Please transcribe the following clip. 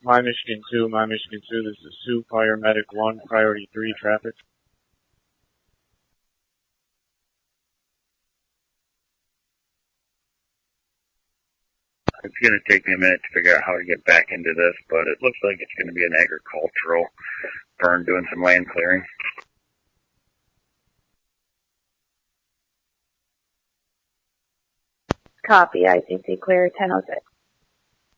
My Michigan 2, this is Sioux, Fire Medic 1, Priority 3, traffic. It's going to take me a minute to figure out how to get back into this, but it looks like it's going to be an agricultural burn doing some land clearing. Copy, ICC clear 1006.